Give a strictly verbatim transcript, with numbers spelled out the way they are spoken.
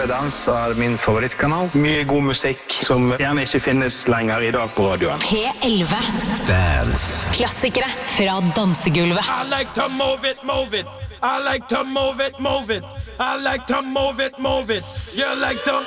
T V-dans er min favorittkanal. Mye god musikk som gjerne ikke finnes lenger i dag på radioen. P elleve. Dance. Klassikere fra dansegulvet. I like to move it, move it. I like to move it, move it. I like to move it, move it. You like to